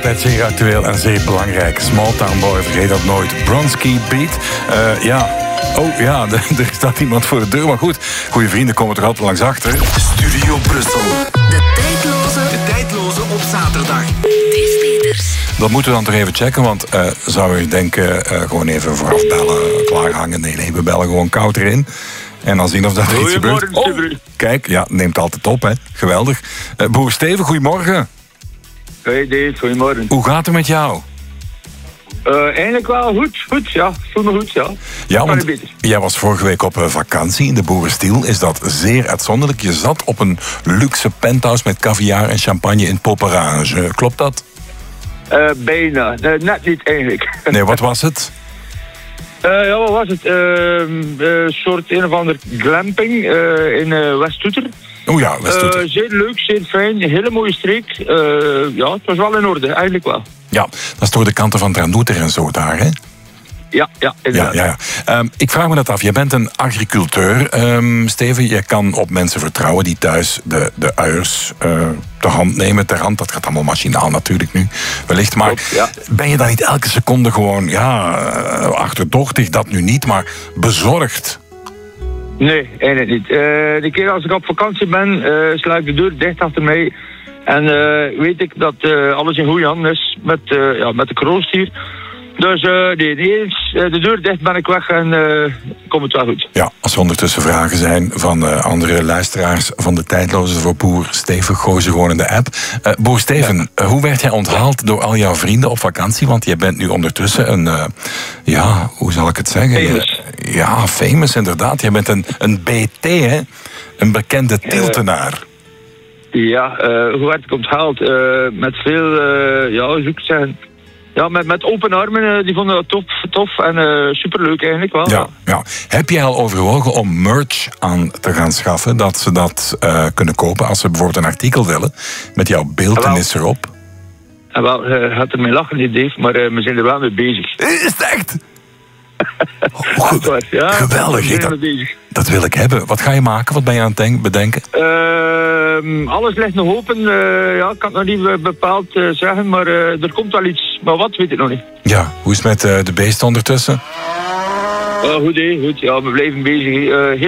altijd zeer actueel en zeer belangrijk. Small Town Boy, vergeet dat nooit. Bronski Beat. Oh ja, er staat iemand voor de deur. Maar goed, goede vrienden komen toch altijd langs achter. Studio Brussel. De tijdloze op zaterdag. Dave Peters. Dat moeten we dan toch even checken, want zou je denken, gewoon even vooraf bellen, klaarhangen. Nee, we bellen gewoon koud erin. En dan zien of dat er iets gebeurt. Oh, kijk, ja, neemt altijd op, hè. Geweldig. Boer Steven, goedemorgen. Hey Dave, goedemorgen. Hoe gaat het met jou? Eigenlijk wel goed, ja. Voel me goed, ja. Ja, want jij was vorige week op vakantie in de Boerenstiel. Is dat zeer uitzonderlijk? Je zat op een luxe penthouse met caviar en champagne in Poparange. Klopt dat? Bijna. Net niet eigenlijk. Nee, wat was het? Ja, wat was het? Een soort een of ander glamping in West-Toeter. Oh ja, West-Toeter. Zeer leuk, zeer fijn. Hele mooie streek. Ja, het was wel in orde, eigenlijk wel. Ja, dat is door de kanten van Dranouter en zo daar, hè? Ja, inderdaad. Ja. Ik vraag me dat af. Jij bent een agriculteur, Steven. Je kan op mensen vertrouwen die thuis de uiers ter hand nemen. Ter hand, dat gaat allemaal machinaal natuurlijk nu, wellicht. Maar ben je dan niet elke seconde gewoon, achterdochtig, dat nu niet, maar bezorgd? Nee, eigenlijk niet. De keer als ik op vakantie ben, sla ik de deur dicht achter mij. En weet ik dat alles in goede handen is met de kroost hier. Dus eens de deur dicht ben ik weg en komt het wel goed. Ja, als er ondertussen vragen zijn van andere luisteraars van de tijdloze voor Boer Steven, gooi ze gewoon in de app. Boer Steven, hoe werd jij onthaald door al jouw vrienden op vakantie? Want je bent nu ondertussen een, hoe zal ik het zeggen? Famous. Ja, famous inderdaad. Je bent een BT, hè? Een bekende Tieltenaar. Ja, hoe werd ik onthaald? Met veel, hoe zou ik zeggen... Ja, met open armen, die vonden dat tof en superleuk eigenlijk wel. Ja. Heb jij al overwogen om merch aan te gaan schaffen, dat ze dat kunnen kopen als ze bijvoorbeeld een artikel willen, met jouw beeltenis erop? Wel, gaat er mee lachen, niet Dave, maar we zijn er wel mee bezig. Is het echt? Ja, geweldig. Dat wil ik hebben. Wat ga je maken? Wat ben je aan het bedenken? Alles ligt nog open. Ik kan het nog niet bepaald zeggen, maar er komt wel iets. Maar wat, weet ik nog niet. Ja, hoe is het met de beesten ondertussen? Goed. Ja, we blijven bezig.